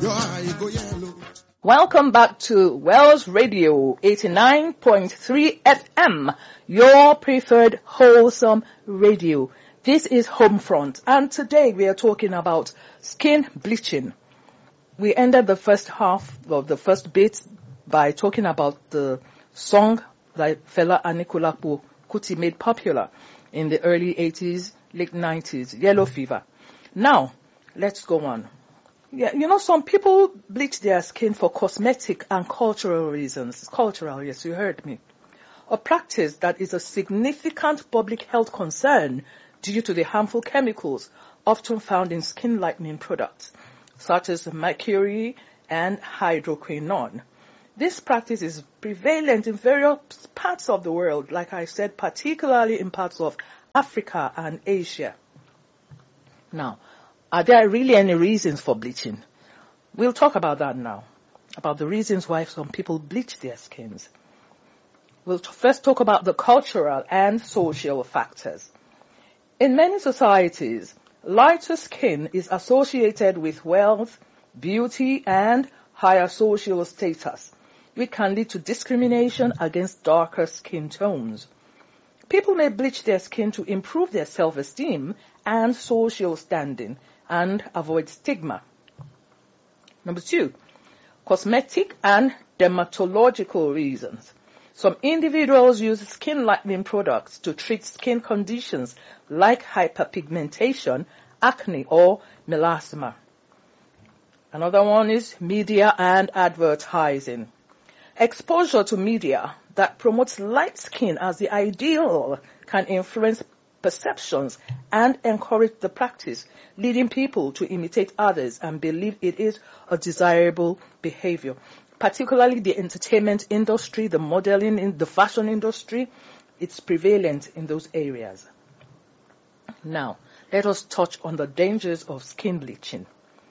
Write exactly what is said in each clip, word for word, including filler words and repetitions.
Welcome back to Wells Radio eighty-nine point three F M, your preferred wholesome radio. This is Homefront, and today we are talking about skin bleaching. We ended the first half of the first bit by talking about the song that Fela Anikulapo Kuti made popular in the early eighties, late nineties, Yellow Fever. Now, let's go on. Yeah, you know, some people bleach their skin for cosmetic and cultural reasons. Cultural, yes, you heard me. A practice that is a significant public health concern due to the harmful chemicals often found in skin lightening products, such as mercury and hydroquinone. This practice is prevalent in various parts of the world, like I said, particularly in parts of Africa and Asia. Now, are there really any reasons for bleaching? We'll talk about that now, about the reasons why some people bleach their skins. We'll t- first talk about the cultural and social factors. In many societies, lighter skin is associated with wealth, beauty, and higher social status, which can lead to discrimination against darker skin tones. People may bleach their skin to improve their self-esteem and social standing and avoid stigma. Number two, cosmetic and dermatological reasons. Some individuals use skin lightening products to treat skin conditions like hyperpigmentation, acne, or melasma. Another one is media and advertising. Exposure to media that promotes light skin as the ideal can influence perceptions and encourage the practice, leading people to imitate others and believe it is a desirable behavior. Particularly the entertainment industry, the modeling, in the fashion industry, it's prevalent in those areas. Now, let us touch on the dangers of skin bleaching.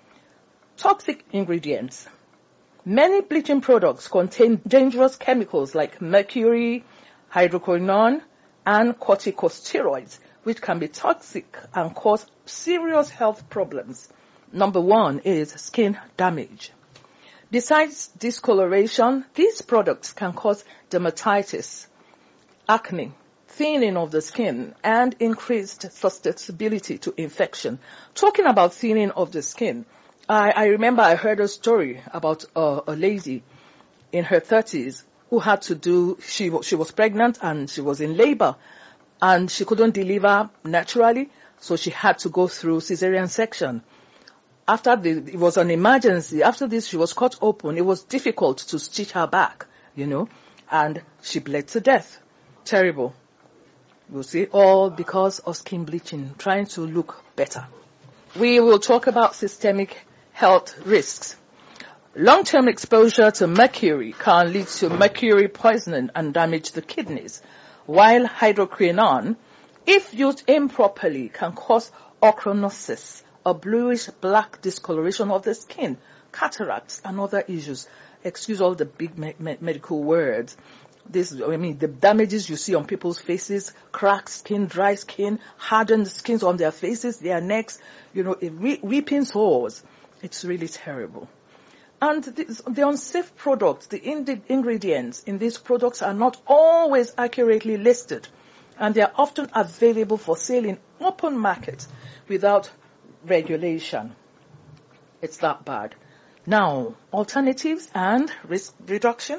Toxic ingredients. Many bleaching products contain dangerous chemicals like mercury, hydroquinone, and corticosteroids, which can be toxic and cause serious health problems. Number one is skin damage. Besides discoloration, these products can cause dermatitis, acne, thinning of the skin, and increased susceptibility to infection. Talking about thinning of the skin, I, I remember I heard a story about uh, a lady in her thirties who had to do, she, she was pregnant and she was in labor and she couldn't deliver naturally, so she had to go through cesarean section. After the, it was an emergency. After this, she was cut open. It was difficult to stitch her back, you know, and she bled to death. Terrible. We'll see, all because of skin bleaching, trying to look better. We will talk about systemic health risks. Long-term exposure to mercury can lead to mercury poisoning and damage the kidneys, while hydroquinone, if used improperly, can cause ochronosis, a bluish-black discoloration of the skin, cataracts, and other issues. Excuse all the big me- me- medical words. This, I mean, the damages you see on people's faces, cracked skin, dry skin, hardened skins on their faces, their necks, you know, re- weeping sores. It's really terrible. And the, the unsafe products, the in- ingredients in these products are not always accurately listed, and they are often available for sale in open markets without regulation. It's that bad. Now, alternatives and risk reduction.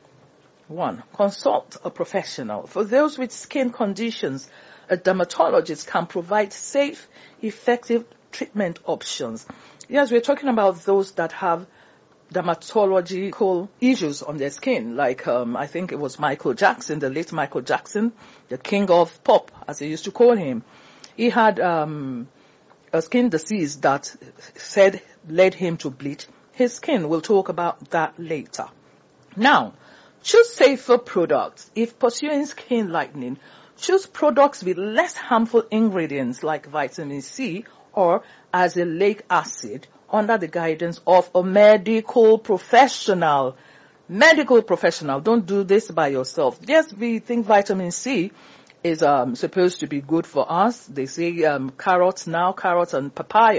One, consult a professional. For those with skin conditions, a dermatologist can provide safe, effective treatment options. Yes, we're talking about those that have dermatological issues on their skin, like um, I think it was Michael Jackson, the late Michael Jackson, the king of pop, as they used to call him. He had um, a skin disease that said led him to bleach his skin. We'll talk about that later. Now, choose safer products. If pursuing skin lightening, choose products with less harmful ingredients like vitamin C or azelaic acid under the guidance of a medical professional. Medical professional. Don't do this by yourself. Yes, we think vitamin C is um, supposed to be good for us. They say um, carrots now, carrots and papaya.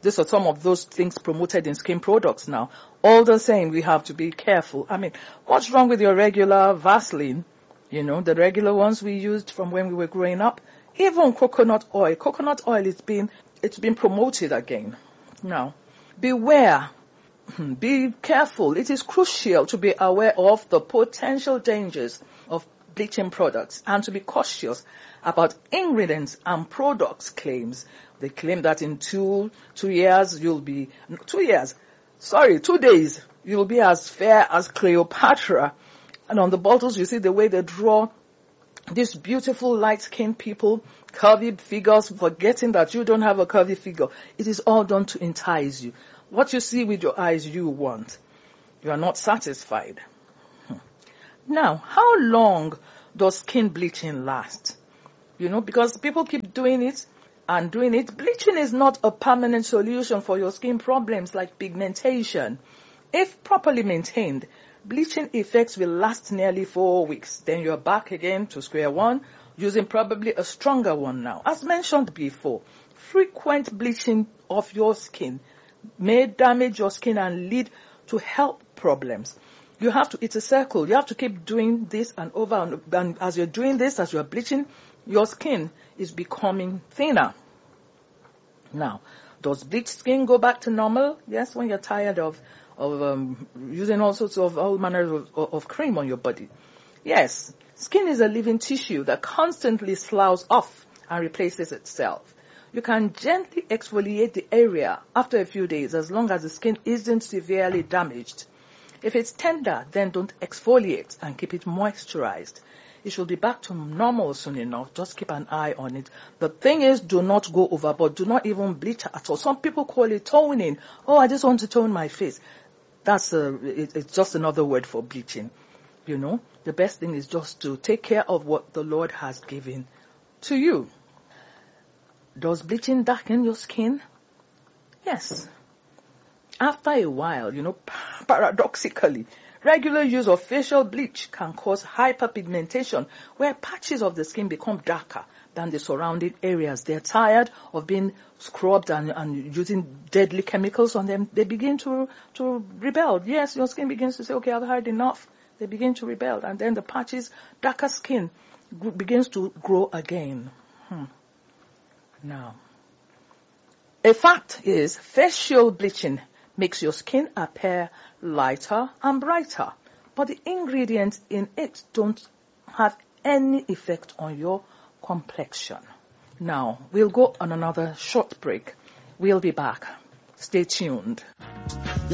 These are some of those things promoted in skin products now. All the same, we have to be careful. I mean, what's wrong with your regular Vaseline? You know, the regular ones we used from when we were growing up. Even coconut oil. Coconut oil is being, it's been promoted again. Now, beware. Be careful. It is crucial to be aware of the potential dangers of bleaching products and to be cautious about ingredients and products claims. They claim that in two, two years you'll be, two years, sorry, two days, you'll be as fair as Cleopatra. And on the bottles you see the way they draw these beautiful light-skinned people, curvy figures, forgetting that you don't have a curvy figure. It is all done to entice you. What you see with your eyes, you want. You are not satisfied. Hmm. Now, how long does skin bleaching last? You know, because people keep doing it and doing it. Bleaching is not a permanent solution for your skin problems like pigmentation. If properly maintained, bleaching effects will last nearly four weeks. Then you're back again to square one, using probably a stronger one now. As mentioned before, frequent bleaching of your skin may damage your skin and lead to health problems. You have to, it's a circle. You have to keep doing this and over and, and as you're doing this, as you're bleaching, your skin is becoming thinner. Now, does bleached skin go back to normal? Yes, when you're tired of, of um, using all sorts of, all manners of, of, of cream on your body. Yes, skin is a living tissue that constantly sloughs off and replaces itself. You can gently exfoliate the area after a few days as long as the skin isn't severely damaged. If it's tender, then don't exfoliate and keep it moisturized. It should be back to normal soon enough. Just keep an eye on it. The thing is, do not go overboard. Do not even bleach at all. Some people call it toning. Oh, I just want to tone my face. That's a, it, it's just another word for bleaching. You know, the best thing is just to take care of what the Lord has given to you. Does bleaching darken your skin? Yes. After a while, you know, paradoxically, regular use of facial bleach can cause hyperpigmentation, where patches of the skin become darker than the surrounding areas. They're tired of being scrubbed and, and using deadly chemicals on them. They begin to, to rebel. Yes, your skin begins to say, okay, I've had enough. They begin to rebel. And then the patches, darker skin begins to grow again. Hmm. Now, a fact is facial bleaching makes your skin appear lighter and brighter, but the ingredients in it don't have any effect on your complexion. Now, we'll go on another short break. We'll be back. Stay tuned.